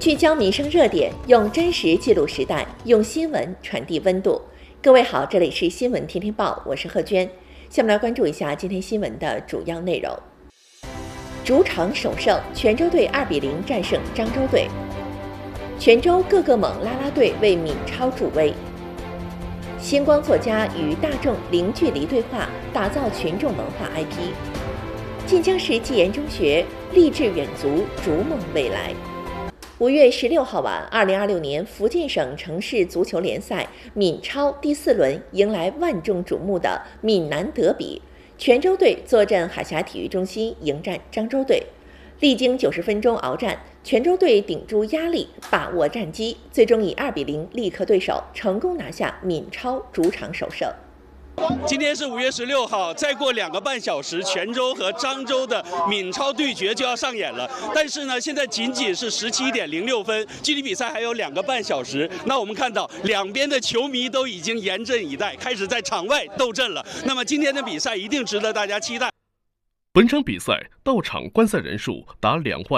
聚焦民生热点，用真实记录时代，用新闻传递温度。各位好，这里是新闻天天报，我是贺娟。下面来关注一下今天新闻的主要内容。主场首胜，泉州队2-0战胜漳州队。泉州个个猛啦啦队为闽超助威。星光作家与大众零距离对话，打造群众文化 IP。晋江市技研中学励志远足，逐梦未来。5月16号晚，2026年福建省城市足球联赛闽超第4轮迎来万众瞩目的闽南德比，泉州队坐镇海峡体育中心迎战漳州队。历经90分钟鏖战，泉州队顶住压力，把握战机，最终以2-0力克对手，成功拿下闽超主场首胜。 今天是5月16号，再过2个半小时，泉州和漳州的闽超对决就要上演了。但是呢，现在仅仅是17点06分，距离比赛还有2个半小时。那我们看到两边的球迷都已经严阵以待，开始在场外斗阵了。那么今天的比赛一定值得大家期待。 本场比赛到场观赛人数达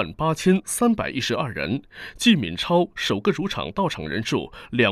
28312人，继闽超首个主场到场人数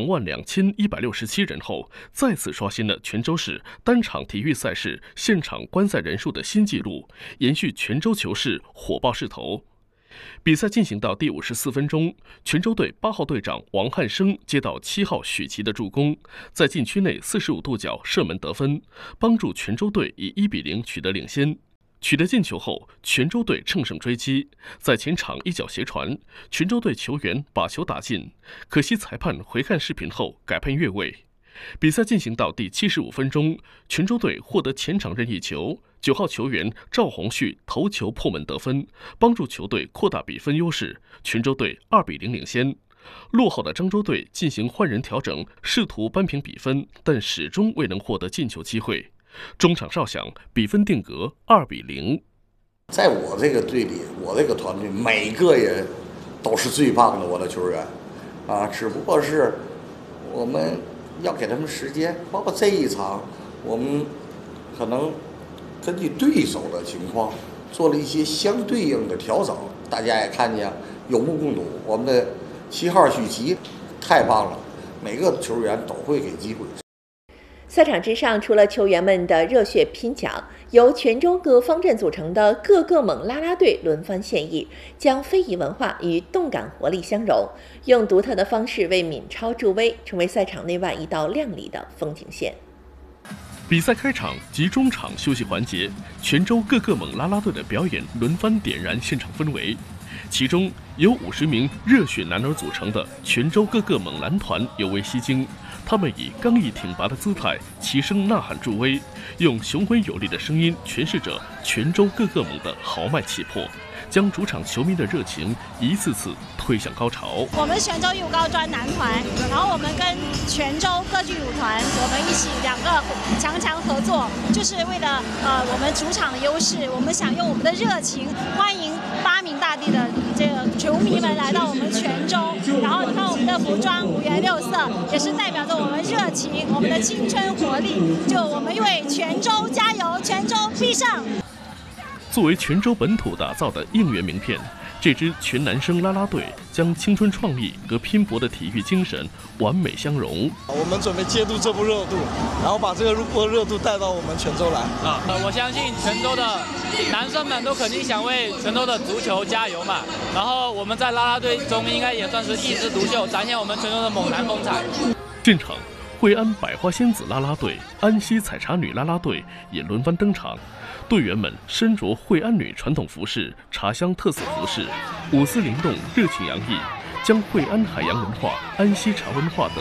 22167人后，再次刷新了泉州市单场体育赛事现场观赛人数的新纪录，延续泉州球市火爆势头。比赛进行到第54分钟，泉州队8号队长王汉生接到7号许琪的助攻，在禁区内45度角射门得分，帮助泉州队以1-0取得领先。取得进球后，泉州队乘胜追击，在前场一脚斜传，泉州队球员把球打进，可惜裁判回看视频后改判越位。比赛进行到第75分钟，泉州队获得前场任意球，9号球员赵宏旭头球破门得分，帮助球队扩大比分优势，泉州队2-0领先。落后的漳州队进行换人调整，试图扳平比分，但始终未能获得进球机会。中场哨响，比分定格2-0。 在我这个队里，我这个团队每个人都是最棒的，我的球员啊，只不过是我们要给他们时间，包括这一场，我们可能根据对手的情况做了一些相对应的调整。大家也看见，有目共睹，我们的7号许琪太棒了，每个球员都会给机会。 赛场之上，除了球员们的热血拼抢，由泉州各方阵组成的个个猛啦啦队轮番献艺，将非遗文化与动感活力相融，用独特的方式为闽超助威，成为赛场内外一道亮丽的风景线。 比赛开场及中场休息环节，泉州个个猛啦啦队的表演轮番点燃现场氛围。其中由50名热血男儿组成的泉州个个猛男团尤为吸睛，他们以刚毅挺拔的姿态齐声呐喊助威，用雄浑有力的声音诠释着泉州个个猛的豪迈气魄，将主场球迷的热情一次次推向高潮。 我们泉州义务高专男团，然后我们跟泉州歌剧舞团，我们一起2个强合作，就是为了我们主场的优势，我们想用我们的热情欢迎8名大地的这个球迷们来到我们泉州。然后你看我们的服装5颜6色，也是代表着我们热情，我们的青春活力。就我们为泉州加油，泉州必胜！ 作为泉州本土打造的应援名片，这支全男生啦啦队将青春创意和拼搏的体育精神完美相融。 我们准备接住这部热度，然后把这个热度带到我们泉州来。 我相信泉州的男生们都肯定想为泉州的足球加油嘛。然后我们在啦啦队中应该也算是一枝独秀，展现我们泉州的猛男风采。 现场，惠安百花仙子啦啦队、安溪采茶女啦啦队也轮番登场。队员们身着惠安女传统服饰、茶乡特色服饰，舞姿灵动，热情洋溢，将惠安海洋文化、安溪茶文化等